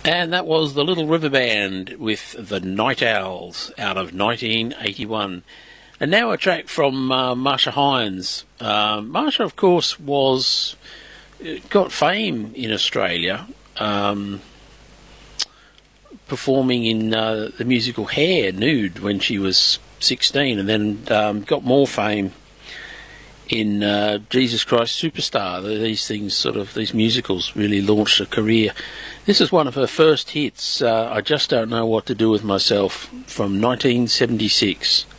And that was the Little River Band with the Night Owls out of 1981. And now a track from Marsha Hines. Marsha, of course, got fame in Australia, performing in the musical Hair, nude, when she was 16, and then got more fame in Jesus Christ Superstar. These musicals really launched her career. This is one of her first hits, I Just Don't Know What to Do With Myself, from 1976.